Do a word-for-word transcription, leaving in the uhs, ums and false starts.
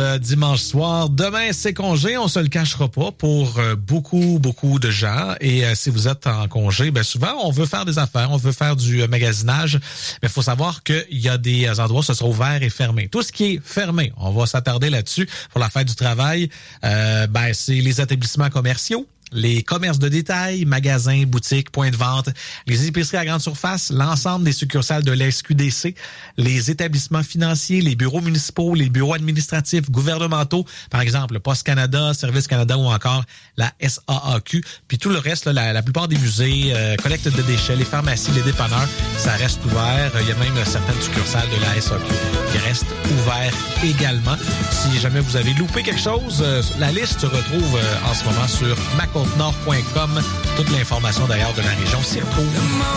euh, dimanche soir. Demain, c'est congé, on se le cachera pas pour euh, beaucoup, beaucoup de gens. Et euh, si vous êtes en congé, ben souvent, on veut faire des affaires, on veut faire du euh, magasinage. Mais il faut savoir qu'il y a des endroits où ce sera ouvert et fermé. Tout ce qui est fermé, on va s'attarder là-dessus pour la fête du travail. Euh, ben, c'est les établissements commerciaux, les commerces de détail, magasins, boutiques, points de vente, les épiceries à grande surface, l'ensemble des succursales de la S Q D C, les établissements financiers, les bureaux municipaux, les bureaux administratifs, gouvernementaux, par exemple le Poste Canada, Service Canada ou encore la S A A Q. Puis tout le reste, là, la, la plupart des musées, euh, collecte de déchets, les pharmacies, les dépanneurs, ça reste ouvert. Il y a même certaines succursales de la S A Q qui restent ouvertes également. Si jamais vous avez loupé quelque chose, euh, la liste se retrouve euh, en ce moment sur ma côte nord point com. Toute l'information d'ailleurs de la région s'y retrouve.